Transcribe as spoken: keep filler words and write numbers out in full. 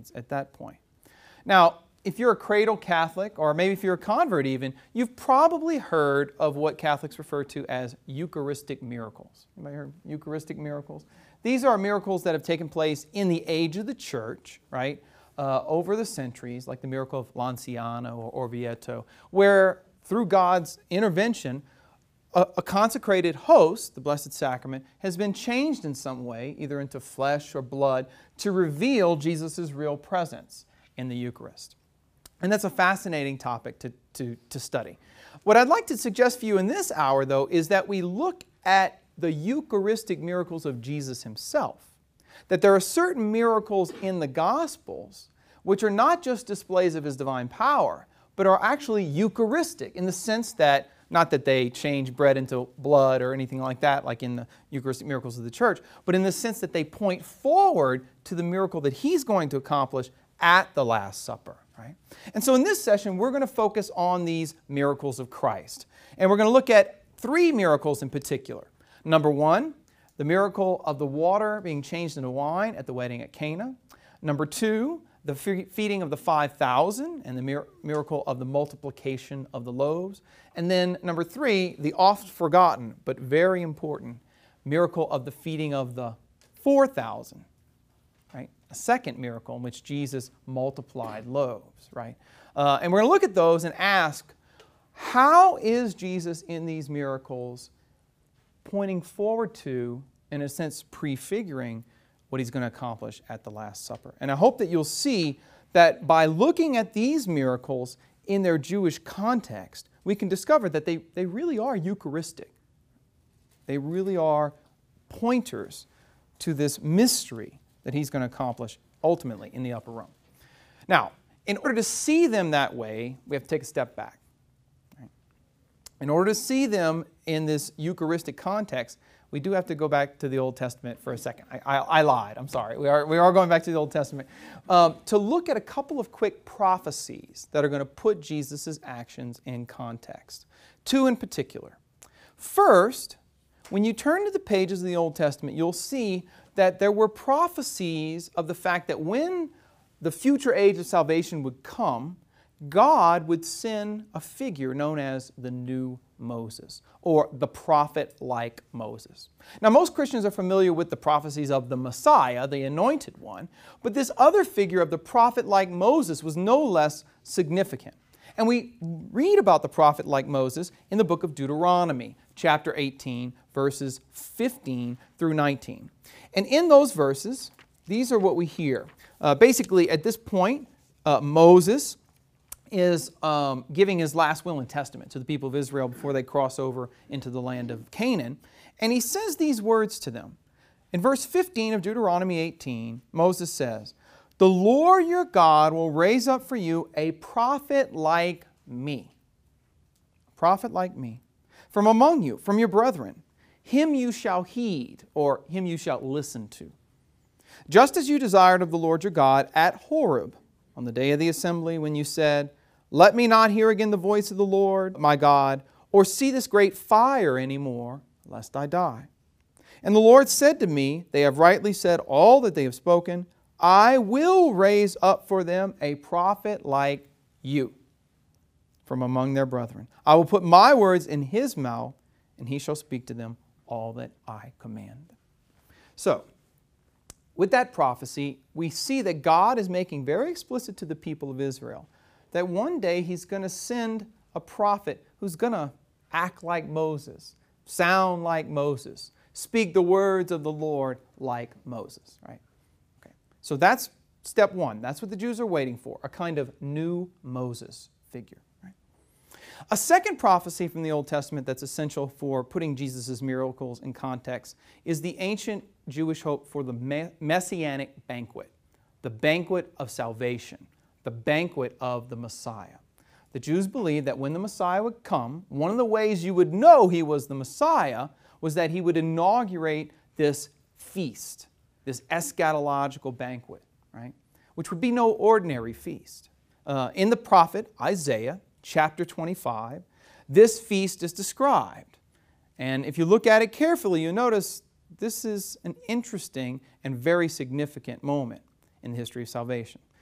needs at that point. Now, if you're a cradle Catholic, or maybe if you're a convert even, you've probably heard of what Catholics refer to as Eucharistic miracles. Anybody heard of Eucharistic miracles? These are miracles that have taken place in the age of the Church, right, uh, over the centuries, like the miracle of Lanciano or Orvieto, where through God's intervention, a, a consecrated host, the Blessed Sacrament, has been changed in some way, either into flesh or blood, to reveal Jesus' real presence in the Eucharist. And that's a fascinating topic to, to, to study. What I'd like to suggest for you in this hour, though, is that we look at the Eucharistic miracles of Jesus Himself. That there are certain miracles in the Gospels which are not just displays of His divine power, but are actually Eucharistic in the sense that, not that they change bread into blood or anything like that, like in the Eucharistic miracles of the Church, but in the sense that they point forward to the miracle that He's going to accomplish at the Last Supper. Right? And so in this session, we're going to focus on these miracles of Christ. And we're going to look at three miracles in particular. Number one, the miracle of the water being changed into wine at the wedding at Cana. Number two, the feeding of the five thousand and the mir miracle of the multiplication of the loaves. And then number three, the oft forgotten but very important miracle of the feeding of the four thousand. Right? A second miracle in which Jesus multiplied loaves. Right? Uh, and we're going to look at those and ask, how is Jesus in these miracles pointing forward to, in a sense, prefiguring what He's going to accomplish at the Last Supper? And I hope that you'll see that by looking at these miracles in their Jewish context, we can discover that they, they really are Eucharistic. They really are pointers to this mystery that He's going to accomplish ultimately in the upper room. Now, in order to see them that way, we have to take a step back. Right? In order to see them in this Eucharistic context, we do have to go back to the Old Testament for a second. I, I, I lied. I'm sorry. We are, we are going back to the Old Testament um, to look at a couple of quick prophecies that are going to put Jesus' actions in context. Two in particular. First, when you turn to the pages of the Old Testament, you'll see that there were prophecies of the fact that when the future age of salvation would come, God would send a figure known as the new Moses, or the prophet like Moses. Now, most Christians are familiar with the prophecies of the Messiah, the anointed one, but this other figure of the prophet like Moses was no less significant. And we read about the prophet like Moses in the book of Deuteronomy, chapter eighteen, verses fifteen through nineteen. And in those verses, these are what we hear. Uh, basically, at this point, uh, Moses is um, giving his last will and testament to the people of Israel before they cross over into the land of Canaan. And he says these words to them. In verse fifteen of Deuteronomy eighteen, Moses says, "The Lord your God will raise up for you a prophet like me." A prophet like me. "From among you, from your brethren. Him you shall heed," or him you shall listen to. "Just as you desired of the Lord your God at Horeb, on the day of the assembly, when you said, 'Let me not hear again the voice of the Lord my God, or see this great fire any more, lest I die.' And the Lord said to me, 'They have rightly said all that they have spoken. I will raise up for them a prophet like you from among their brethren. I will put my words in his mouth, and he shall speak to them all that I command." So, with that prophecy, we see that God is making very explicit to the people of Israel that one day He's going to send a prophet who's going to act like Moses, sound like Moses, speak the words of the Lord like Moses, right? Okay. So that's step one. That's what the Jews are waiting for, a kind of new Moses figure. A second prophecy from the Old Testament that's essential for putting Jesus' miracles in context is the ancient Jewish hope for the Messianic banquet, the banquet of salvation, the banquet of the Messiah. The Jews believed that when the Messiah would come, one of the ways you would know He was the Messiah was that He would inaugurate this feast, this eschatological banquet, right? Which would be no ordinary feast. Uh, in the prophet Isaiah, chapter twenty-five, this feast is described. And if you look at it carefully, you'll notice this is an interesting and very significant moment in the history of salvation.